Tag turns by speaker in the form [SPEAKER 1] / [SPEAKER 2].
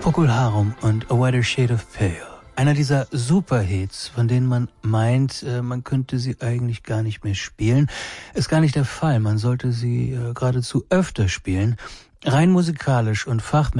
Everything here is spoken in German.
[SPEAKER 1] Procol Harum und A Whiter Shade of Pale. Einer dieser Superhits, von denen man meint, man könnte sie eigentlich gar nicht mehr spielen. Ist gar nicht der Fall. Man sollte sie geradezu öfter spielen. Rein musikalisch und fachmännisch